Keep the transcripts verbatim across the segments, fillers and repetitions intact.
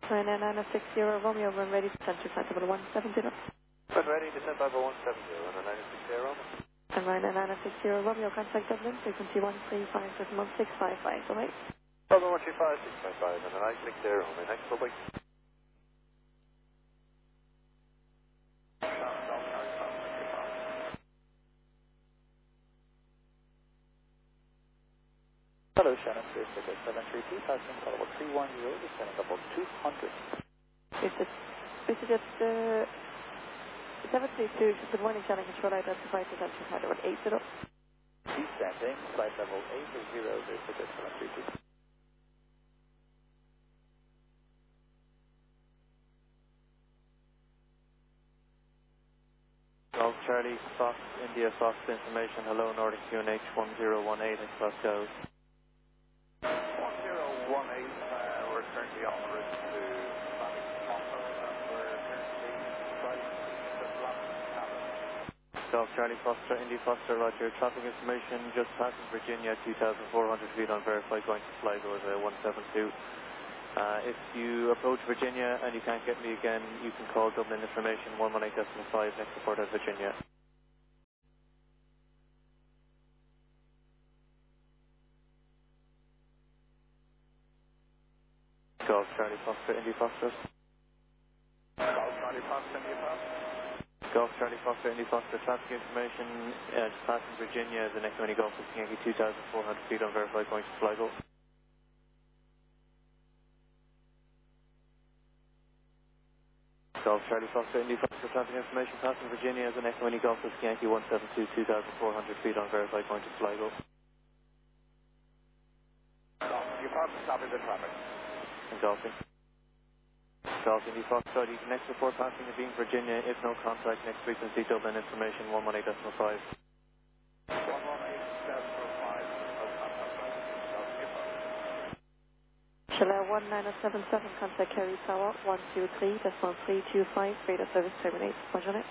nine nine six zero Romeo, when ready to center flight level one seven zero. When ready, descend level one seven zero, and nine six zero. And nine nine six zero Romeo, contact Dublin, frequency one three five seven one six five five, alright? Level one three five six five five, and nine six zero, my next public. Hello, Shannon, Space Ticket seven three two, passing level three one zero, descending level two hundred. This is, this is just, uh, seven three two, good morning, Shannon, control identified to center flight level eight zero. Descending, flight level eight zero, Space Ticket seven three two. Golf Charlie, Fox, India, Fox information, hello, Nordic Q N H one zero one eight, at Glasgow. one zero one eight, uh, we're currently on the route to Spanish Moscow, and we're currently flying to London, Canada. Golf Charlie, Foster, Indy, Foster, Roger, traffic information, just passing Virginia, two thousand four hundred feet on verified, going to Sligo as a one seven two. Uh, if you approach Virginia and you can't get me again, you can call Dublin information one one eight five, next report at Virginia. Golf Charlie, Foster, Indy, Foster. Golf Charlie, Foster, India, Foster. Golf Charlie, Foster, Indy, Foster, traffic information, uh, just passing Virginia as the next Yankee Golf Whiskey Yankee, two thousand four hundred feet on verified, going to Sligo. Golf Charlie, Foster, Indy, Foster, traffic information, passing Virginia as the next Yankee Golf Whiskey Yankee, one seven two, two thousand four hundred feet on verified, going to Sligo. Golf, you Foster, copy the traffic. And Golfing. Golfing, Indy, Foster, you can next report passing the beam Virginia, if no contact, next frequency Dublin information, one one eight five. one one eight seven five, no contact, Golf, you Foster. Chanel one nine seven seven, contact Kerry Tower, one two three, decimal three two five, radar service terminate. Roger on it.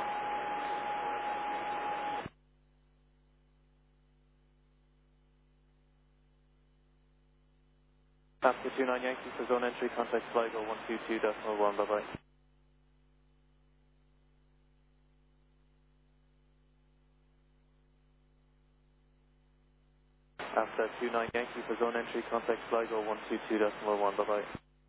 After two nine Yankee for zone entry, contact Sligo one two two decimal one, bye bye. After two nine Yankee for zone entry, contact Sligo one two two decimal one, bye bye.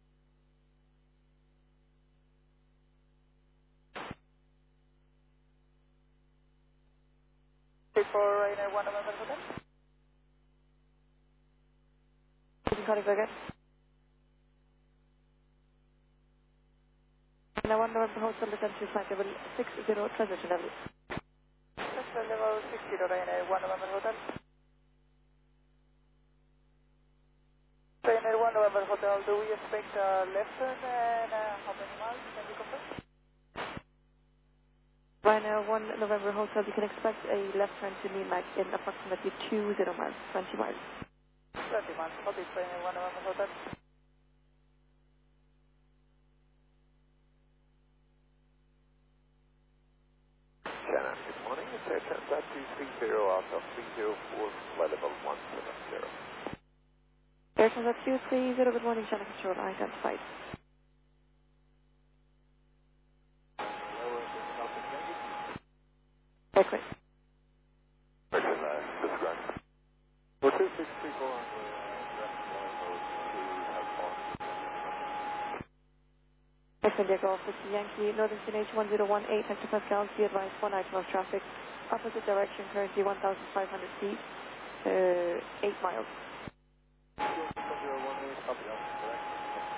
For Ryanair one November Hotel. You can contact again. Now one November Hotel, descend to flight level six zero, transition level. Central level six zero, Ryanair one November Hotel. Ryanair one November Hotel, do we expect a left turn and uh, how many miles? Can you confirm? Ryanair one November Hotel, you can expect a left turn to Nemac in approximately two zero miles, twenty miles. twenty miles, copy, Ryanair one November Hotel. Shannon, good morning. It's Air Transat two three zero, Alpha three zero four, flight level one seven zero. Air Transat two three zero, good morning, Shannon Control, identified. Right, great. Roger, uh, disregard. Well, two six three four on the direct mode to have fun. X-India Golf, Whiskey Yankee, Northern C N H one zero one eight, hectopascals, be advised, one item of traffic, opposite direction, currently one thousand five hundred feet, uh, eight miles. one zero one eight, copy, Alpha, direct.